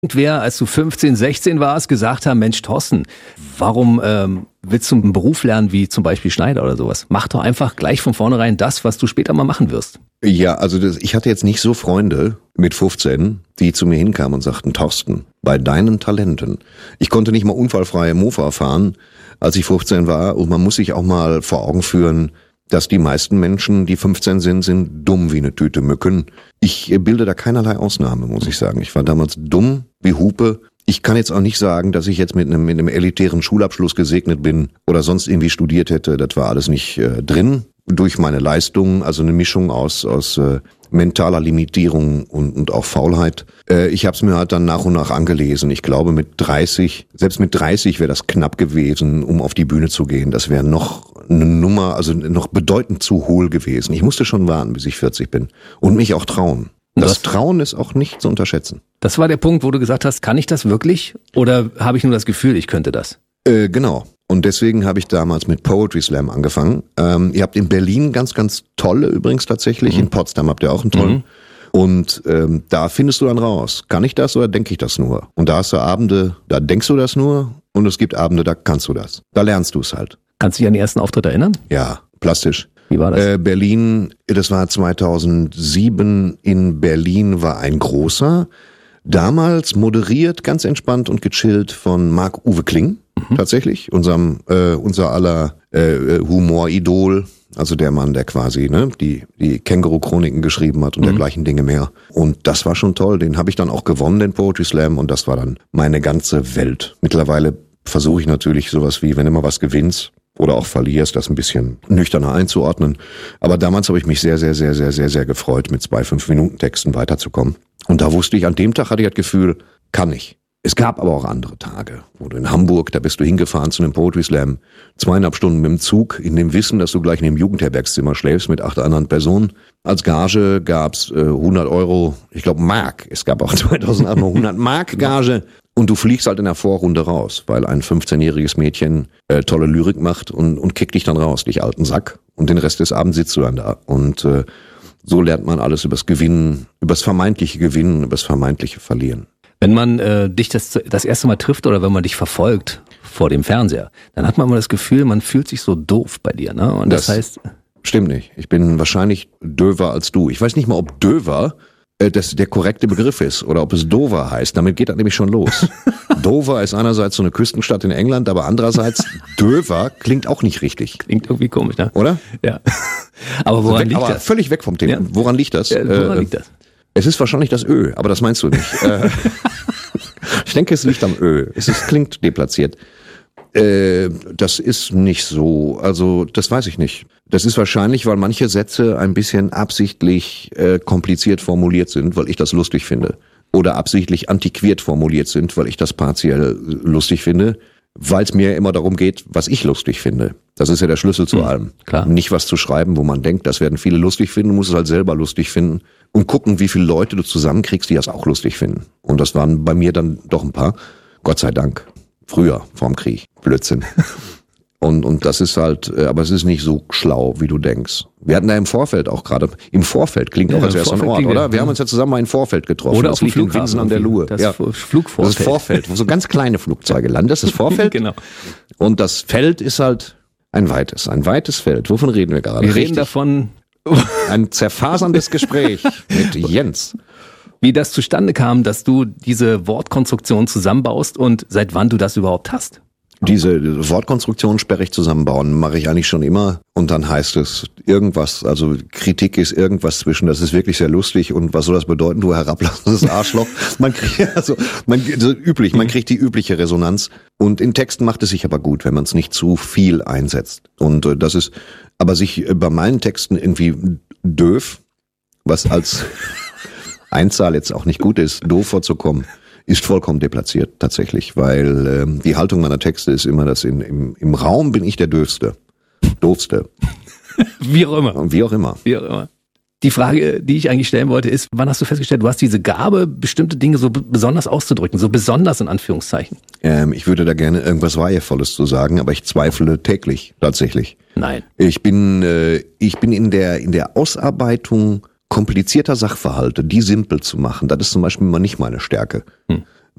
Wer, als du 15, 16 warst, gesagt haben, Mensch Thorsten, warum willst du einen Beruf lernen wie zum Beispiel Schneider oder sowas? Mach doch einfach gleich von vornherein das, was du später mal machen wirst. Ja, also ich hatte jetzt nicht so Freunde mit 15, die zu mir hinkamen und sagten, Thorsten, bei deinen Talenten. Ich konnte nicht mal unfallfreie Mofa fahren, als ich 15 war, und man muss sich auch mal vor Augen führen, dass die meisten Menschen, die 15 sind dumm wie eine Tüte Mücken. Ich bilde da keinerlei Ausnahme, muss ich sagen. Ich war damals dumm wie Hupe. Ich kann jetzt auch nicht sagen, dass ich jetzt mit einem elitären Schulabschluss gesegnet bin oder sonst irgendwie studiert hätte. Das war alles nicht drin. Durch meine Leistung, also eine Mischung aus mentaler Limitierung und auch Faulheit. Ich habe es mir halt dann nach und nach angelesen. Ich glaube selbst mit 30 wäre das knapp gewesen, um auf die Bühne zu gehen. Das wäre noch eine Nummer, also noch bedeutend zu hohl gewesen. Ich musste schon warten, bis ich 40 bin und mich auch trauen. Das Trauen ist auch nicht zu unterschätzen. Das war der Punkt, wo du gesagt hast, kann ich das wirklich oder habe ich nur das Gefühl, ich könnte das? Genau. Und deswegen habe ich damals mit Poetry Slam angefangen. Ihr habt in Berlin ganz, ganz tolle übrigens tatsächlich. In Potsdam habt ihr auch einen tollen. Und da findest du dann raus, kann ich das oder denke ich das nur? Und da hast du Abende, da denkst du das nur, und es gibt Abende, da kannst du das. Da lernst du es halt. Kannst du dich an den ersten Auftritt erinnern? Ja, plastisch. Wie war das? Berlin, das war 2007 in Berlin, war ein großer. Damals moderiert, ganz entspannt und gechillt von Marc-Uwe Kling. Tatsächlich, unser aller Humoridol, also der Mann, der quasi die Känguru-Chroniken geschrieben hat und dergleichen Dinge mehr. Und das war schon toll, den habe ich dann auch gewonnen, den Poetry Slam, und das war dann meine ganze Welt. Mittlerweile versuche ich natürlich sowas wie, wenn du mal was gewinnst oder auch verlierst, das ein bisschen nüchterner einzuordnen. Aber damals habe ich mich sehr, sehr, sehr, sehr, sehr, sehr gefreut, mit 2 5-Minuten-Texten weiterzukommen. Und da wusste ich, an dem Tag hatte ich das Gefühl, kann ich. Es gab aber auch andere Tage, wo du in Hamburg, da bist du hingefahren zu einem Poetry Slam, 2,5 Stunden mit dem Zug, in dem Wissen, dass du gleich in dem Jugendherbergszimmer schläfst mit 8 anderen Personen. Als Gage gab's 100 Euro, ich glaube Mark, es gab auch 2008 noch 100 Mark Gage, und du fliegst halt in der Vorrunde raus, weil ein 15-jähriges Mädchen tolle Lyrik macht und kickt dich dann raus, dich alten Sack, und den Rest des Abends sitzt du dann da. Und so lernt man alles übers Gewinnen, übers vermeintliche Gewinnen, übers vermeintliche Verlieren. Wenn man dich das erste Mal trifft oder wenn man dich verfolgt vor dem Fernseher, dann hat man immer das Gefühl, man fühlt sich so doof bei dir, ne? Und das heißt... Stimmt nicht. Ich bin wahrscheinlich döver als du. Ich weiß nicht mal, ob döver der korrekte Begriff ist oder ob es Dover heißt. Damit geht das nämlich schon los. Dover ist einerseits so eine Küstenstadt in England, aber andererseits Dover klingt auch nicht richtig. Klingt irgendwie komisch, ne? Oder? Ja. Aber woran liegt das? Völlig weg vom Thema. Ja. Woran liegt das? Woran liegt das? Es ist wahrscheinlich das Ö, aber das meinst du nicht. Ich denke, es liegt am Ö. Es klingt deplatziert. Das ist nicht so, also das weiß ich nicht. Das ist wahrscheinlich, weil manche Sätze ein bisschen absichtlich kompliziert formuliert sind, weil ich das lustig finde. Oder absichtlich antiquiert formuliert sind, weil ich das partiell lustig finde. Weil es mir immer darum geht, was ich lustig finde. Das ist ja der Schlüssel zu allem. Klar. Nicht was zu schreiben, wo man denkt, das werden viele lustig finden, du musst es halt selber lustig finden und gucken, wie viele Leute du zusammenkriegst, die das auch lustig finden. Und das waren bei mir dann doch ein paar. Gott sei Dank. Früher, vorm Krieg. Blödsinn. Und das ist halt, aber es ist nicht so schlau, wie du denkst. Wir hatten da im Vorfeld auch gerade, im Vorfeld klingt auch, als wäre es so ein Ort, oder? Wir haben uns ja zusammen mal im Vorfeld getroffen. Oder auf dem Flughafen in Winsen an der Luhe. Das Flugvorfeld. Das Vorfeld, wo so ganz kleine Flugzeuge landen. Das ist Vorfeld. Genau. Und das Feld ist halt ein weites Feld. Wovon reden wir gerade? Wir reden davon. Ein zerfaserndes Gespräch mit Jens. Wie das zustande kam, dass du diese Wortkonstruktion zusammenbaust und seit wann du das überhaupt hast. Diese Wortkonstruktion sperrig zusammenbauen mache ich eigentlich schon immer, und dann heißt es irgendwas, also Kritik ist irgendwas zwischen, das ist wirklich sehr lustig und was soll das bedeuten, du herablassendes Arschloch. Man kriegt die übliche Resonanz, und in Texten macht es sich aber gut, wenn man es nicht zu viel einsetzt. Und das ist, aber sich bei meinen Texten irgendwie doof, was als Einzahl jetzt auch nicht gut ist, doof vorzukommen, ist vollkommen deplatziert tatsächlich, weil die Haltung meiner Texte ist immer, dass im Raum bin ich der Doofste. Wie auch immer. Und wie auch immer. Die Frage, die ich eigentlich stellen wollte, ist, wann hast du festgestellt, du hast diese Gabe, bestimmte Dinge so besonders auszudrücken, so besonders in Anführungszeichen? Ich würde da gerne irgendwas Weihevolles zu sagen, aber ich zweifle täglich, tatsächlich. Nein. Ich bin in der Ausarbeitung komplizierter Sachverhalte, die simpel zu machen, das ist zum Beispiel mal nicht meine Stärke.